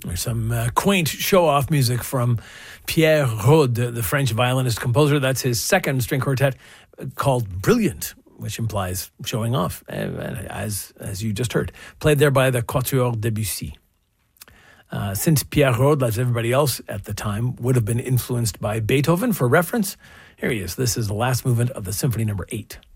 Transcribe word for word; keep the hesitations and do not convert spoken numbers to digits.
There's some uh, quaint show-off music from Pierre Rode, the French violinist composer. That's his second string quartet called Brilliant, which implies showing off, as as you just heard. Played there by the Quatuor Debussy. Uh, since Pierre Rode, like everybody else at the time, would have been influenced by Beethoven for reference, here he is. This is the last movement of the Symphony Number eight.